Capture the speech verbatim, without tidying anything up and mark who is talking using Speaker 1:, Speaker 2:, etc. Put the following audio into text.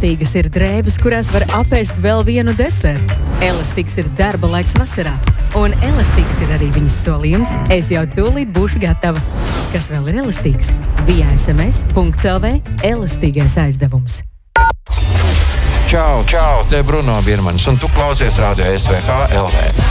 Speaker 1: Elastīgas ir drēbes, kurās var apēst vēl vienu desertu. Elastīgs ir darba laiks vasarā. Un elastīgs ir arī viņas solījums. Es jau tūlīt būšu gatava. Kas vēl ir elastīgs? via es em es punkts el vē elastīgais aizdevums.
Speaker 2: Čau, čau, te Bruno Birmanis, un tu klausies Radio S V H L V.